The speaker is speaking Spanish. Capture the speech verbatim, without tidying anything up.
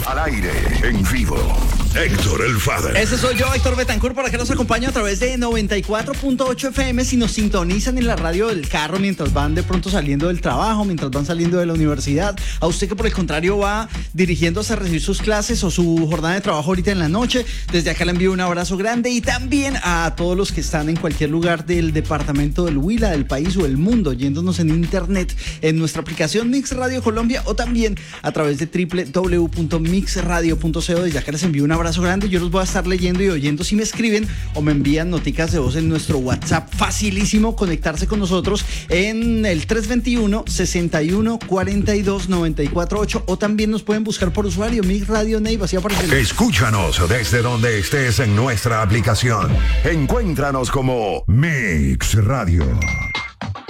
Al aire, en vivo. Héctor el Father. Ese soy yo, Héctor Betancourt, por acá nos acompaña a través de noventa y cuatro punto ocho F M. Si nos sintonizan en la radio del carro mientras van de pronto saliendo del trabajo, mientras van saliendo de la universidad, a usted que por el contrario va dirigiéndose a recibir sus clases o su jornada de trabajo ahorita en la noche, desde acá le envío un abrazo grande, y también a todos los que están en cualquier lugar del departamento del Huila, del país o del mundo, yéndonos en internet en nuestra aplicación Mix Radio Colombia o también a través de doble u doble u doble u punto mix radio punto co. Desde acá les envío un abrazo grande. Yo los voy a estar leyendo y oyendo si me escriben o me envían noticas de voz en nuestro WhatsApp. Facilísimo conectarse con nosotros en el tres dos uno, seis uno, cuatro dos, nueve cuatro ocho, o también nos pueden buscar por usuario Mix Radio Neiva, así aparece. Escúchanos desde donde estés en nuestra aplicación. Encuéntranos como Mix Radio.